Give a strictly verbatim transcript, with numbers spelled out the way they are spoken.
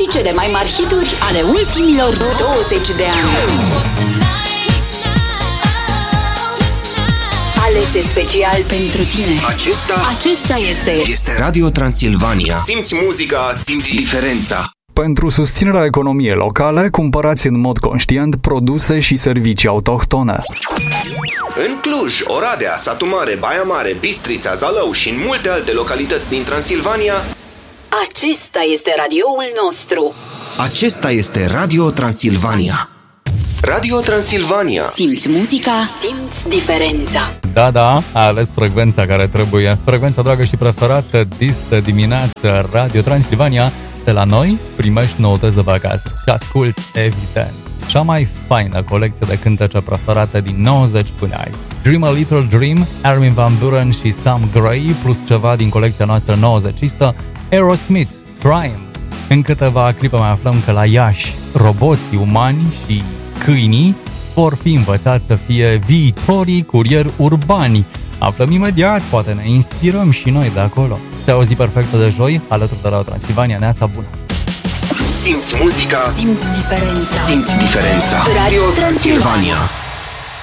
cele mai mari hituri ale ultimilor douăzeci de ani. Alese special pentru tine. Acesta, Acesta este este Radio Transilvania. Simți muzica, simți diferența. Pentru susținerea economiei locale, cumpărați în mod conștient produse și servicii autohtone. În Cluj, Oradea, Satu Mare, Baia Mare, Bistrița, Zalău și în multe alte localități din Transilvania, Acesta este radioul nostru. acesta este Radio Transilvania. Radio Transilvania. Simți muzica, simți diferența. Da, da, a ales frecvența care trebuie. Frecvența dragă și preferată, dis de dimineață, Radio Transilvania. De la noi primești noutăți de vacanță și asculți, evident, cea mai faină colecție de cântece preferate din nouăzeci până aici. Dream a Little Dream, Armin van Buuren și Sam Gray, plus ceva din colecția noastră nouăzecistă, Aerosmith, Crime. În câteva clipe mai aflăm că la Iași, roboții umani și câinii vor fi învățați să fie viitorii curieri urbani. Aflăm imediat, poate ne inspirăm și noi de acolo. Te auzi perfectă de joi, alături de Radio Transilvania. Neața bună! Simți muzica, Simți diferența. simți diferența. Radio Transilvania.